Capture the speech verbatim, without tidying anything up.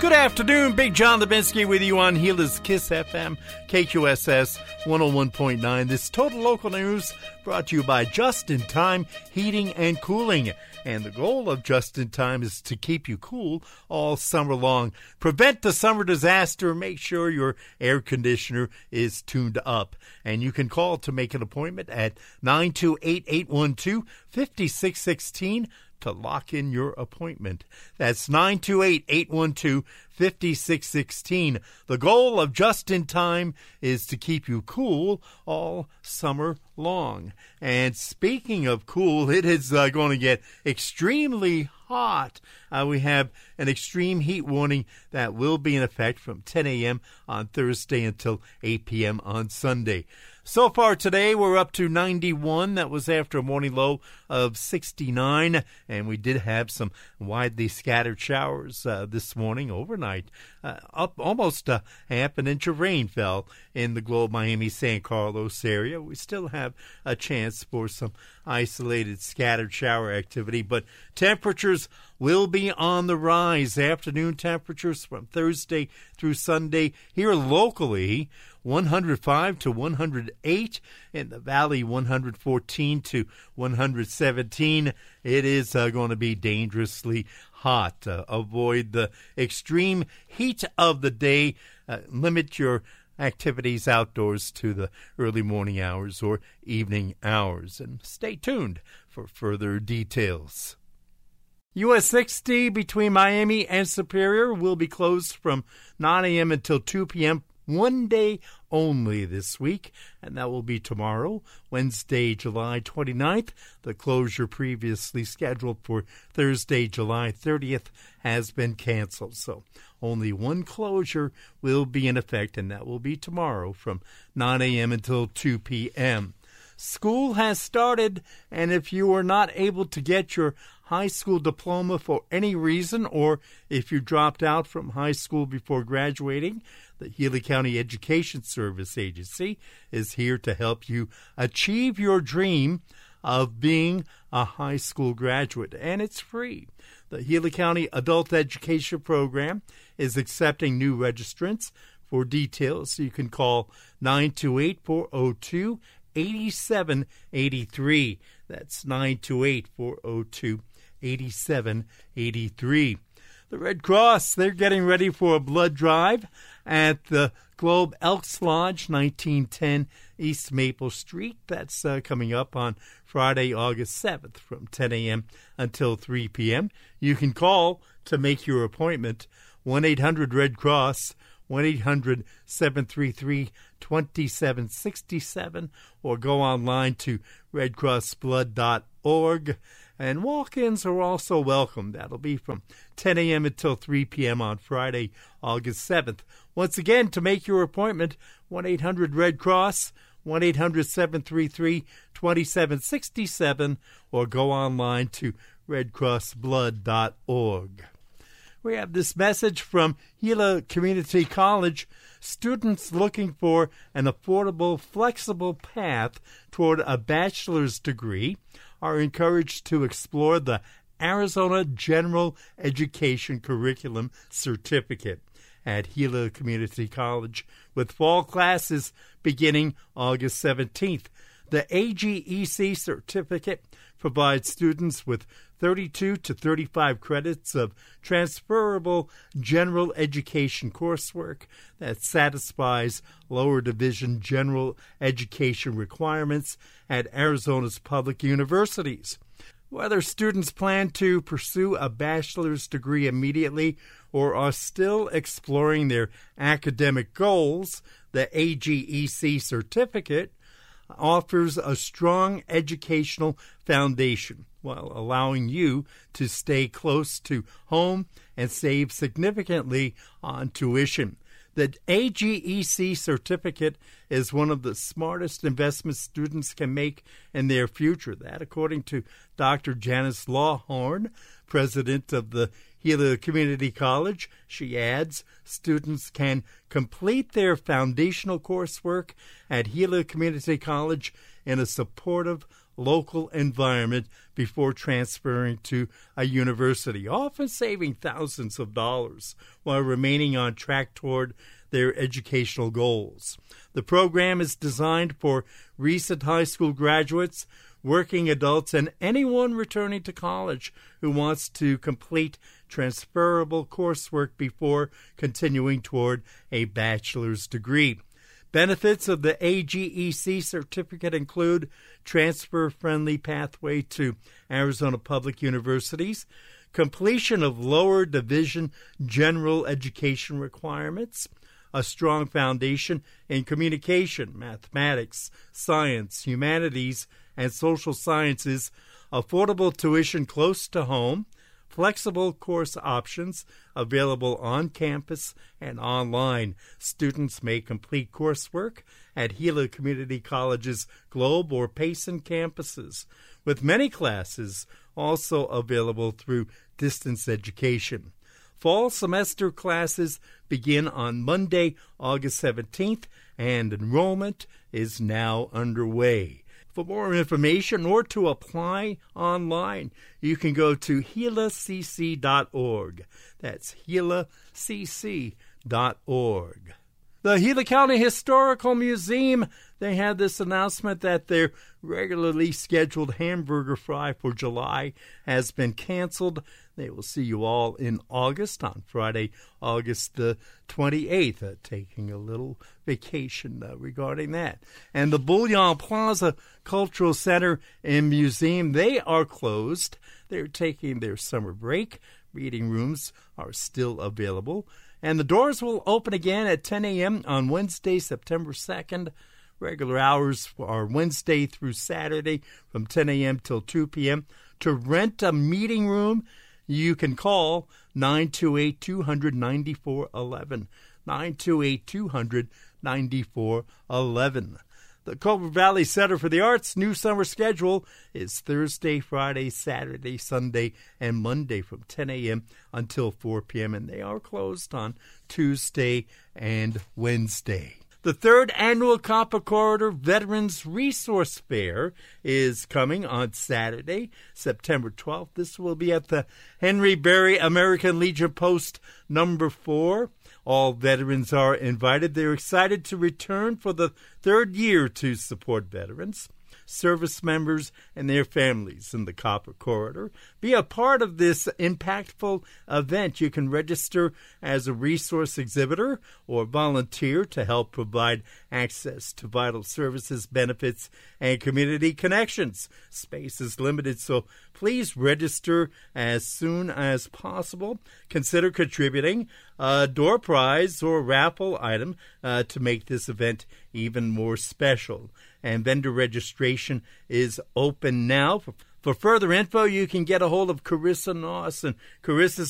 Good afternoon, Big John Lebinsky with you on Gila's Kiss F M, K Q S S one oh one point nine. This Total Local News brought to you by Just In Time Heating and Cooling. And the goal of Just In Time is to keep you cool all summer long. Prevent the summer disaster. Make sure your air conditioner is tuned up. And you can call to make an appointment at nine two eight, eight one two, five six one six to lock in your appointment. That's nine two eight, eight one two, five six one six. The goal of Just In Time is to keep you cool all summer long. And speaking of cool, it is uh, going to get extremely hot. Uh, we have an extreme heat warning that will be in effect from ten a.m. on Thursday until eight p.m. on Sunday. So far today, we're up to ninety-one. That was after a morning low of sixty-nine. And we did have some widely scattered showers uh, this morning, overnight. Uh, up almost a half an inch of rain fell in the Globe, Miami, San Carlos area. We still have a chance for some isolated scattered shower activity, but temperatures will be on the rise. Afternoon temperatures from Thursday through Sunday here locally, one hundred five to one hundred eight. In the valley, one hundred fourteen to one hundred seventeen. It is uh, going to be dangerously hot. Uh, avoid the extreme heat of the day. Uh, limit your activities outdoors to the early morning hours or evening hours. And stay tuned for further details. U S sixty between Miami and Superior will be closed from nine a.m. until two p.m. one day only this week, and that will be tomorrow, Wednesday, July twenty-ninth. The closure previously scheduled for Thursday, July thirtieth, has been canceled, so only one closure will be in effect, and that will be tomorrow from nine a.m. until two p.m. School has started, and if you are not able to get your high school diploma for any reason, or if you dropped out from high school before graduating, the Gila County Education Service Agency is here to help you achieve your dream of being a high school graduate, and it's free. The Gila County Adult Education Program is accepting new registrants. For details, you can call nine two eight, four oh two, eight seven eight three. That's nine two eight, four oh two, eight seven eight three. The Red Cross, they're getting ready for a blood drive at the Globe Elks Lodge, nineteen ten East Maple Street. That's uh, coming up on Friday, August seventh from ten a.m. until three p.m. You can call to make your appointment, one eight hundred red cross, one eight hundred, seven three three, two seven six seven, or go online to red cross blood dot org. And walk-ins are also welcome. That'll be from ten a.m. until three p.m. on Friday, August seventh. Once again, to make your appointment, one eight hundred red cross, one eight hundred, seven three three, two seven six seven, or go online to red cross blood dot org. We have this message from Gila Community College. Students looking for an affordable, flexible path toward a bachelor's degree are encouraged to explore the Arizona General Education Curriculum Certificate at Gila Community College, with fall classes beginning August seventeenth. The A G E C certificate provides students with thirty-two to thirty-five credits of transferable general education coursework that satisfies lower division general education requirements at Arizona's public universities. Whether students plan to pursue a bachelor's degree immediately or are still exploring their academic goals, the A G E C certificate offers a strong educational foundation while allowing you to stay close to home and save significantly on tuition. The A G E C certificate is one of the smartest investments students can make in their future. That, according to Doctor Janice Lawhorn, president of the Gila Community College. She adds, students can complete their foundational coursework at Gila Community College in a supportive, local environment before transferring to a university, often saving thousands of dollars while remaining on track toward their educational goals. The program is designed for recent high school graduates, working adults, and anyone returning to college who wants to complete transferable coursework before continuing toward a bachelor's degree. Benefits of the A G E C certificate include transfer-friendly pathway to Arizona Public Universities, completion of lower division general education requirements, a strong foundation in communication, mathematics, science, humanities, and social sciences, affordable tuition close to home, flexible course options available on campus and online. Students may complete coursework at Gila Community College's Globe or Payson campuses, with many classes also available through distance education. Fall semester classes begin on Monday, August seventeenth, and enrollment is now underway. For more information or to apply online, you can go to gila c c dot org. That's gila c c dot org. The Gila County Historical Museum, they had this announcement that their regularly scheduled hamburger fry for July has been canceled. They will see you all in August, on Friday, August the twenty-eighth, uh, taking a little vacation uh, regarding that. And the Bullion Plaza Cultural Center and Museum, they are closed. They're taking their summer break. Reading rooms are still available. And the doors will open again at ten a.m. on Wednesday, September second. Regular hours are Wednesday through Saturday from ten a.m. till two p.m. To rent a meeting room, you can call nine two eight, two hundred, ninety-four eleven. nine two eight, two hundred, ninety-four eleven. The Cobra Valley Center for the Arts' new summer schedule is Thursday, Friday, Saturday, Sunday, and Monday from ten a.m. until four p.m., and they are closed on Tuesday and Wednesday. The third annual Copper Corridor Veterans Resource Fair is coming on Saturday, September twelfth. This will be at the Henry Berry American Legion Post number four. All veterans are invited. They're excited to return for the third year to support veterans, service members, and their families in the Copper Corridor. Be a part of this impactful event. You can register as a resource exhibitor or volunteer to help provide access to vital services, benefits, and community connections. Space is limited, so please register as soon as possible. Consider contributing a door prize or raffle item uh, to make this event even more special. And vendor registration is open now. For, for further info, you can get a hold of Carissa Noss. And Carissa's